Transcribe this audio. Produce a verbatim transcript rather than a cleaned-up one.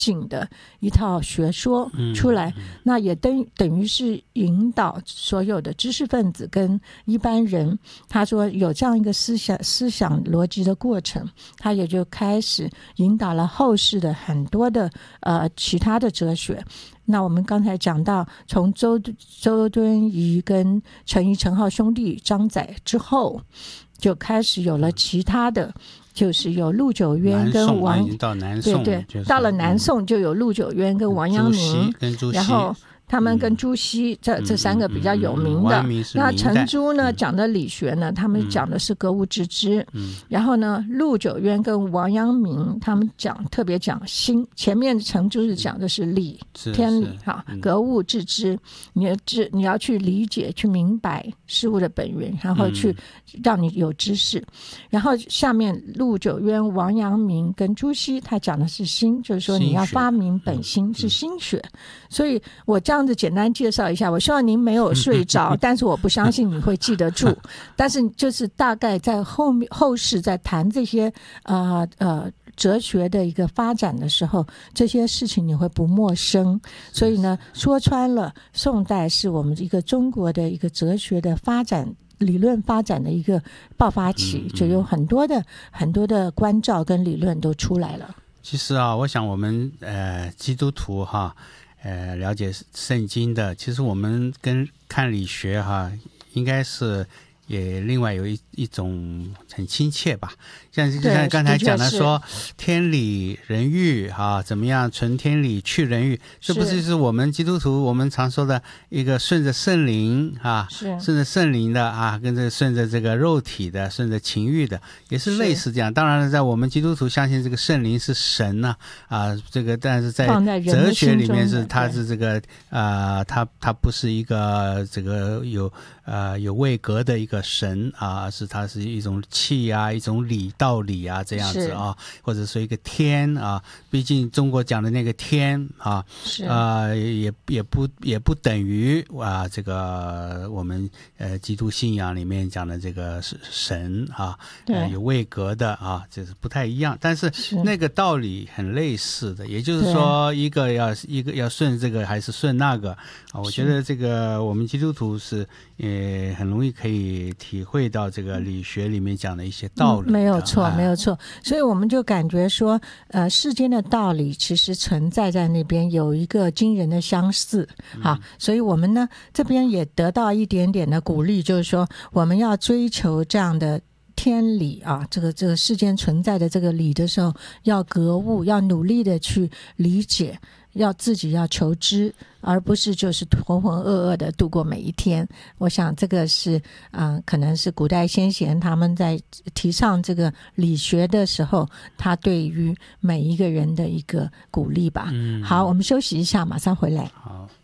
紧的一套学说出来，嗯嗯、那也等等于是引导所有的知识分子跟一般人，他说有这样一个思想思想逻辑的过程，他也就开始引导了后世的很多的呃其他的哲学。那我们刚才讲到，从周周敦颐跟陈颐陈浩兄弟张载之后，就开始有了其他的。就是有陆九渊跟王， 已经到南宋， 对对， 就是、 到了南宋就有陆九渊跟王阳明， 跟朱熹， 然后他们跟朱熹、嗯、这这三个比较有名的。 嗯嗯、 那程朱呢、 嗯、 讲的理学呢，他们讲的是格物致知。 嗯、 然后呢，陆九渊跟王阳明他们讲特别讲心，前面程朱是讲的是理， 是天理哈， 嗯、 格物致知，你要知你要去理解去明白事物的本源，然后去让你有知识。嗯、然后下面陆九渊、王阳明跟朱熹，他讲的是心，就是说你要发明本心，是心学。所以我这样子简单介绍一下，我希望您没有睡着，但是我不相信你会记得住。但是就是大概在后面后世在谈这些呃呃哲学的一个发展的时候，这些事情你会不陌生。所以呢，说穿了，宋代是我们一个中国的一个哲学的发展。理论发展的一个爆发期，就有很多的很多的关照跟理论都出来了。 其实啊，我想我们呃基督徒哈，呃了解圣经的，其实我们跟看理学哈，应该是也另外有一一种很亲切吧。像就像刚才讲的说，天理人欲啊，怎么样存天理去人欲，这不是就是我们基督徒我们常说的一个顺着圣灵啊，顺着圣灵的啊，跟着顺着这个肉体的，顺着情欲的，也是类似这样。当然了，在我们基督徒相信这个圣灵是神呢 啊, 啊，这个但是在哲学里面是它是这个啊，它它不是一个这个有呃有位格的一个神啊，是它是一种气啊，一种理。道理啊，这样子啊，或者说一个天啊，毕竟中国讲的那个天啊，啊、呃、也也不也不等于啊这个我们呃基督信仰里面讲的这个是神啊，呃有位格的啊，这是不太一样，但是那个道理很类似的，也就是说一个要一个要顺这个还是顺那个啊，我觉得这个我们基督徒是也很容易可以体会到这个理学里面讲的一些道理、嗯、 没有错没有错，所以我们就感觉说呃，世间的道理其实存在在那边有一个惊人的相似、嗯、好，所以我们呢这边也得到一点点的鼓励，就是说我们要追求这样的天理啊，这个这个世间存在的这个理的时候，要格物，要努力的去理解，要自己要求知，而不是就是浑浑噩噩的度过每一天。我想这个是啊、呃，可能是古代先贤他们在提倡这个理学的时候，他对于每一个人的一个鼓励吧。嗯，好，我们休息一下，马上回来。 好。